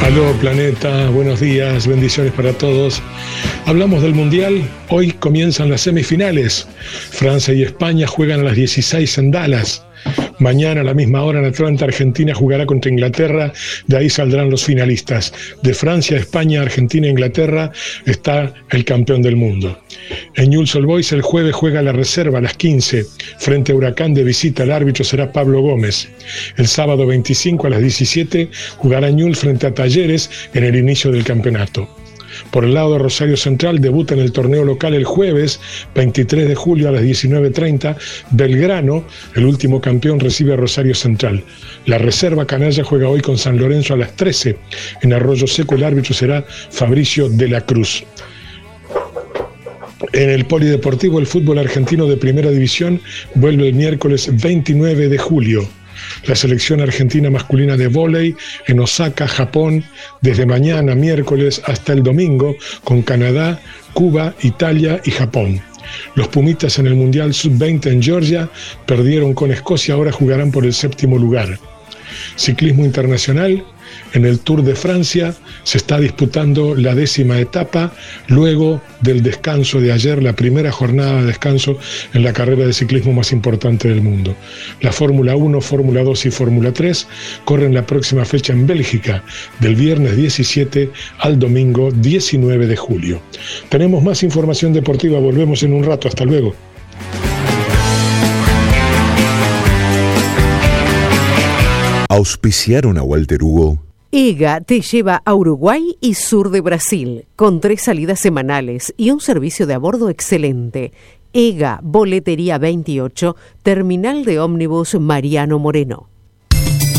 Aló Planeta, buenos días, bendiciones para todos. Hablamos del Mundial, hoy comienzan las semifinales. Francia y España juegan a las 16 en Dallas. Mañana a la misma hora en Atlanta, Argentina jugará contra Inglaterra, de ahí saldrán los finalistas. De Francia, España, Argentina e Inglaterra está el campeón del mundo. En Newell's Old Boys el jueves juega la reserva a las 15, frente a Huracán de visita, el árbitro será Pablo Gómez. El sábado 25 a las 17 jugará Newell's frente a Talleres en el inicio del campeonato. Por el lado de Rosario Central debuta en el torneo local el jueves 23 de julio a las 19:30. Belgrano, el último campeón, recibe a Rosario Central. La reserva canalla juega hoy con San Lorenzo a las 13. En Arroyo Seco el árbitro será Fabricio de la Cruz. En el polideportivo el fútbol argentino de primera división vuelve el miércoles 29 de julio. La selección argentina masculina de vóley en Osaka, Japón, desde mañana miércoles hasta el domingo, con Canadá, Cuba, Italia y Japón. Los Pumitas en el Mundial Sub-20 en Georgia perdieron con Escocia, ahora jugarán por el 7º lugar. Ciclismo internacional. En el Tour de Francia se está disputando la 10ª etapa, luego del descanso de ayer, la primera jornada de descanso en la carrera de ciclismo más importante del mundo. La Fórmula 1, Fórmula 2 y Fórmula 3 corren la próxima fecha en Bélgica, del viernes 17 al domingo 19 de julio. Tenemos más información deportiva, volvemos en un rato, hasta luego. ¿Auspiciaron a Walter Hugo? EGA te lleva a Uruguay y sur de Brasil, con 3 salidas semanales y un servicio de a bordo excelente. EGA, Boletería 28, Terminal de Ómnibus Mariano Moreno.